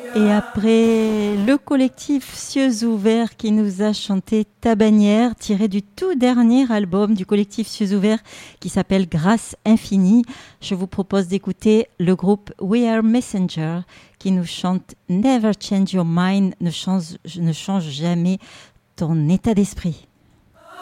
Et après le collectif Cieux Ouverts qui nous a chanté Ta bannière, tiré du tout dernier album du collectif Cieux Ouverts qui s'appelle Grâce Infinie, je vous propose d'écouter le groupe We Are Messenger qui nous chante Never Change Your Mind, ne change jamais ton état d'esprit.